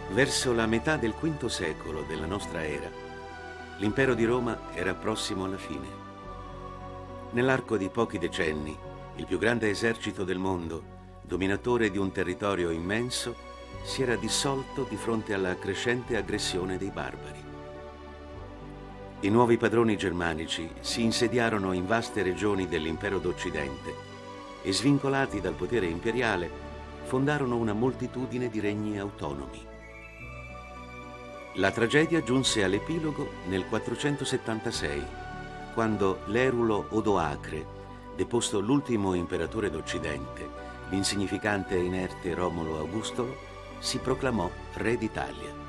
Verso la metà del V secolo della nostra era, l'impero di Roma era prossimo alla fine. Nell'arco di pochi decenni, il più grande esercito del mondo, dominatore di un territorio immenso, si era dissolto di fronte alla crescente aggressione dei barbari. I nuovi padroni germanici si insediarono in vaste regioni dell'impero d'Occidente e, svincolati dal potere imperiale, fondarono una moltitudine di regni autonomi. La tragedia giunse all'epilogo nel 476, quando l'Erulo Odoacre, deposto l'ultimo imperatore d'Occidente, l'insignificante e inerte Romolo Augustolo, si proclamò re d'Italia.